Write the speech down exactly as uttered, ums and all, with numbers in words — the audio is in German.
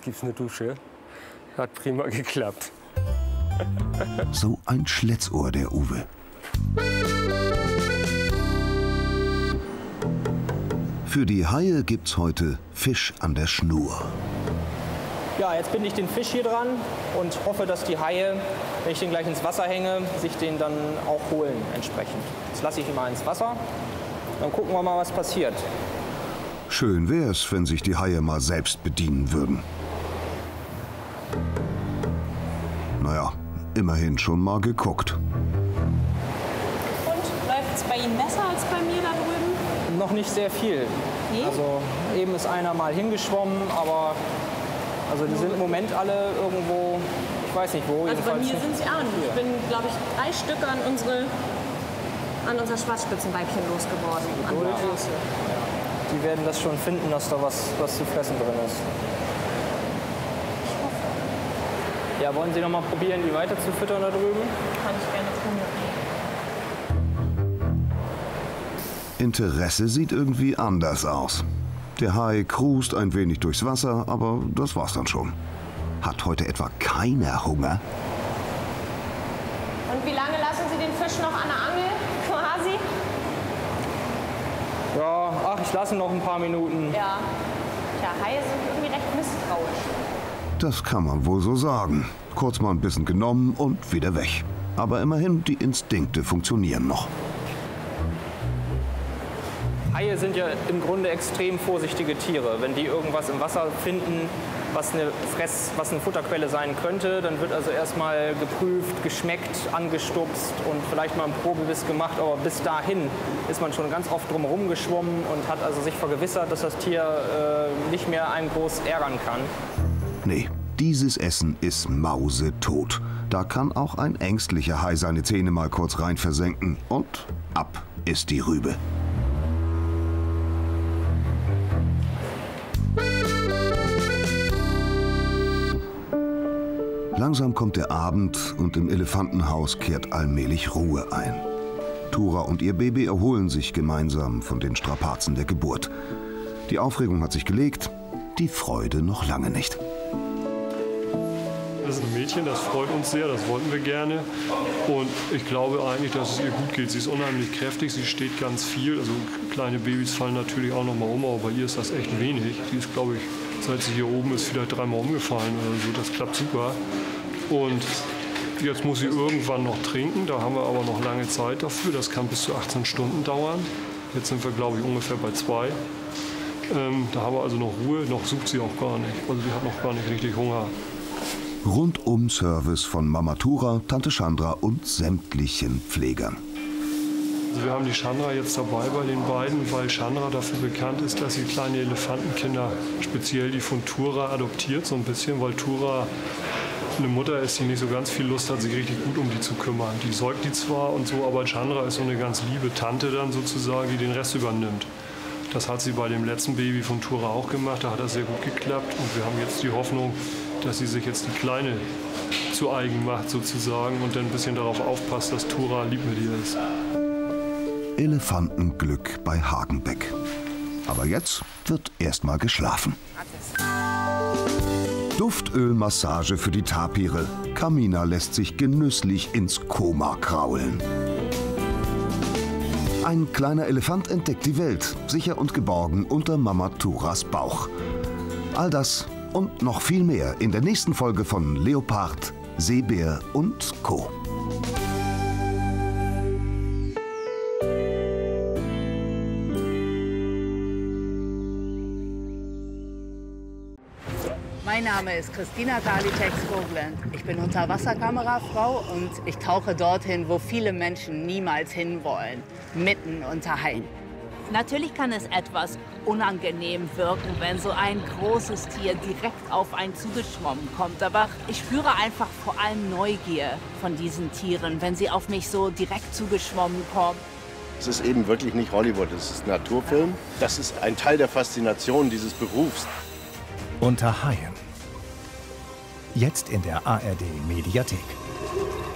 gibt es eine Dusche. Hat prima geklappt. So ein Schlitzohr, der Uwe. Für die Haie gibt's heute Fisch an der Schnur. Ja, jetzt binde ich den Fisch hier dran und hoffe, dass die Haie, wenn ich den gleich ins Wasser hänge, sich den dann auch holen entsprechend. Jetzt lasse ich ihn mal ins Wasser, dann gucken wir mal, was passiert. Schön wär's, wenn sich die Haie mal selbst bedienen würden. Naja, immerhin schon mal geguckt. Und läuft es bei Ihnen besser als bei mir da drüben? Noch nicht sehr viel. Nee? Also eben ist einer mal hingeschwommen, aber also die sind im Moment alle irgendwo, ich weiß nicht wo. Also bei mir nicht. sind sie auch nicht. Ich bin, glaube ich, drei Stück an unsere an unser Schwarzspitzenweibchen losgeworden. An die Große. Die werden das schon finden, dass da was, was zu fressen drin ist. Ja, wollen Sie noch mal probieren, die weiter zu füttern da drüben? Kann ich gerne tun. Interesse sieht irgendwie anders aus. Der Hai krust ein wenig durchs Wasser, aber das war's dann schon. Hat heute etwa keiner Hunger? Und wie lange lassen Sie den Fisch noch an der Angel, quasi? Ja, ach, ich lasse noch ein paar Minuten. Ja. Ja, Haie sind irgendwie recht misstrauisch. Das kann man wohl so sagen. Kurz mal ein bisschen genommen und wieder weg. Aber immerhin, die Instinkte funktionieren noch. Haie sind ja im Grunde extrem vorsichtige Tiere. Wenn die irgendwas im Wasser finden, was eine Fress-, was eine Futterquelle sein könnte, dann wird also erstmal geprüft, geschmeckt, angestupst und vielleicht mal einen Probebiss gemacht. Aber bis dahin ist man schon ganz oft drumherum geschwommen und hat also sich vergewissert, dass das Tier äh, nicht mehr einem groß ärgern kann. Nee, dieses Essen ist mausetot. Da kann auch ein ängstlicher Hai seine Zähne mal kurz rein versenken und ab ist die Rübe. Langsam kommt der Abend und im Elefantenhaus kehrt allmählich Ruhe ein. Tura und ihr Baby erholen sich gemeinsam von den Strapazen der Geburt. Die Aufregung hat sich gelegt, die Freude noch lange nicht. Das ist ein Mädchen, das freut uns sehr, das wollten wir gerne. Und ich glaube eigentlich, dass es ihr gut geht. Sie ist unheimlich kräftig, sie steht ganz viel. Also kleine Babys fallen natürlich auch noch mal um, aber bei ihr ist das echt wenig. Sie ist, glaube ich, seit sie hier oben ist, vielleicht dreimal umgefallen oder so. Das klappt super. Und jetzt muss sie irgendwann noch trinken. Da haben wir aber noch lange Zeit dafür. Das kann bis zu achtzehn Stunden dauern. Jetzt sind wir, glaube ich, ungefähr bei zwei. Ähm, da haben wir also noch Ruhe. Noch sucht sie auch gar nicht. Also sie hat noch gar nicht richtig Hunger. Rundum-Service von Mama Tura, Tante Chandra und sämtlichen Pflegern. Also wir haben die Chandra jetzt dabei bei den beiden, weil Chandra dafür bekannt ist, dass sie kleine Elefantenkinder, speziell die von Tura, adoptiert so ein bisschen, weil Tura eine Mutter ist, die nicht so ganz viel Lust hat, sich richtig gut um die zu kümmern. Die säugt die zwar und so, aber Chandra ist so eine ganz liebe Tante dann sozusagen, die den Rest übernimmt. Das hat sie bei dem letzten Baby von Tura auch gemacht, da hat das sehr gut geklappt und wir haben jetzt die Hoffnung, dass sie sich jetzt die Kleine zu eigen macht sozusagen und dann ein bisschen darauf aufpasst, dass Tura lieb mit ihr ist. Elefantenglück bei Hagenbeck. Aber jetzt wird erstmal geschlafen. Duftölmassage für die Tapire. Kamina lässt sich genüsslich ins Koma kraulen. Ein kleiner Elefant entdeckt die Welt, sicher und geborgen unter Mama Turas Bauch. All das und noch viel mehr in der nächsten Folge von Leopard, Seebär und Co. Mein Name ist Christina Karlitek-Skogland. Ich bin Unterwasserkamerafrau und ich tauche dorthin, wo viele Menschen niemals hinwollen, mitten unter Haien. Natürlich kann es etwas unangenehm wirken, wenn so ein großes Tier direkt auf einen zugeschwommen kommt. Aber ich spüre einfach vor allem Neugier von diesen Tieren, wenn sie auf mich so direkt zugeschwommen kommen. Es ist eben wirklich nicht Hollywood, es ist Naturfilm. Das ist ein Teil der Faszination dieses Berufs. Unter Haien. Jetzt in der A R D Mediathek.